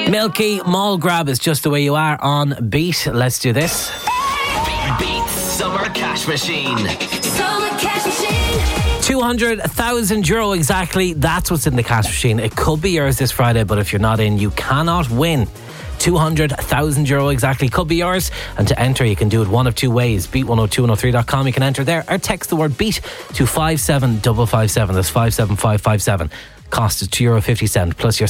Milky Mall Grab is just the way you are on Beat. Let's do this. Beat Summer Cash Machine. Summer Cash Machine. 200,000 euro exactly. That's what's in the cash machine. It could be yours this Friday, but if you're not in, you cannot win. 200,000 euro exactly could be yours, and to enter you can do it one of two ways. beat102103.com, you can enter there, or text the word beat to 57557. That's 57557. Cost is €2.50 plus your